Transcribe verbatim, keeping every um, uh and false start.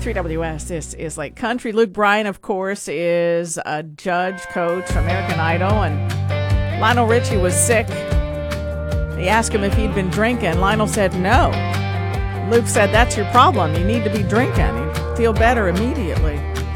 three W S, this is Lake Country. Luke Bryan, of course, is a judge, coach for American Idol, and Lionel Richie was sick. They asked him if he'd been drinking. Lionel said no. Luke said, that's your problem. You need to be drinking. You'd feel better immediately.